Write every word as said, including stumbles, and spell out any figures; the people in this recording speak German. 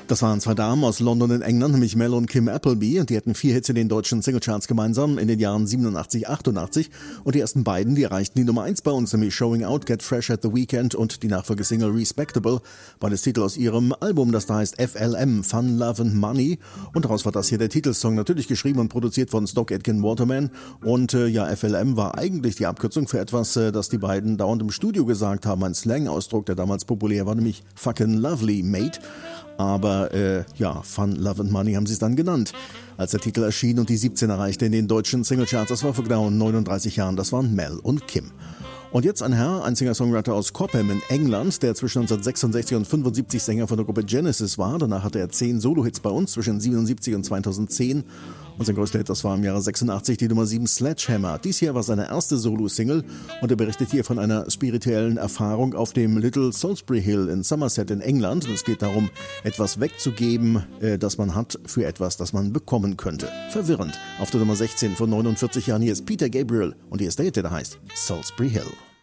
Das waren zwei Damen aus London in England, nämlich Mel und Kim Appleby, und die hatten vier Hits in den deutschen Singlecharts gemeinsam in den Jahren siebenundachtzig, achtundachtzig, und die ersten beiden, die erreichten die Nummer eins bei uns, nämlich Showing Out, Get Fresh at the Weekend und die Nachfolgesingle Respectable, beides Titel aus ihrem Album, das da heißt F L M, Fun, Love and Money, und daraus war das hier der Titelsong, natürlich geschrieben und produziert von Stock Aitken Waterman, und äh, ja, F L M war eigentlich die Abkürzung für etwas, äh, das die beiden dauernd im Studio gesagt haben, ein Slang-Ausdruck, der damals populär war, nämlich Fucking Lovely Mate. Aber äh, ja, Fun, Love and Money haben sie es dann genannt, als der Titel erschien und die siebzehn erreichte in den deutschen Singlecharts. Das war vor genau neununddreißig Jahren, das waren Mel und Kim. Und jetzt ein Herr, ein Singer-Songwriter aus Cobham in England, der zwischen neunzehnhundertsechsundsechzig und fünfundsiebzig Sänger von der Gruppe Genesis war. Danach hatte er zehn Solo-Hits bei uns zwischen siebenundsiebzig und zweitausendzehn. Und sein größter Hit, das war im Jahre sechsundachtzig die Nummer sieben Sledgehammer. Dies hier war seine erste Solo-Single und er berichtet hier von einer spirituellen Erfahrung auf dem Little Salisbury Hill in Somerset in England. Und es geht darum, etwas wegzugeben, äh, das man hat, für etwas, das man bekommen könnte. Verwirrend. Auf der Nummer sechzehn von neunundvierzig Jahren, hier ist Peter Gabriel und hier ist der Hit, der heißt Salisbury Hill.